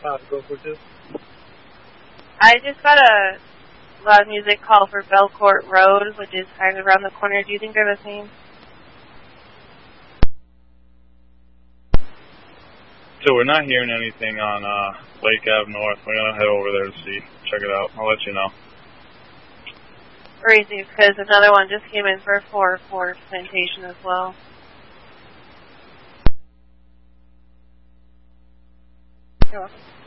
Go for two. I just got a loud music call for Belcourt Road, which is kind of around the corner. Do you think they're the same? So we're not hearing anything on Lake Ave North. We're going to head over there to see. Check it out. I'll let you know. Crazy, because another one just came in for 4-4 Plantation as well. You're welcome.